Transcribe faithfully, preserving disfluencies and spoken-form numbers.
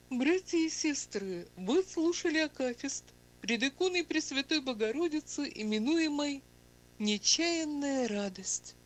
Братья и сестры, вы слушали акафист пред иконой Пресвятой Богородицы, именуемой «Нечаянная радость».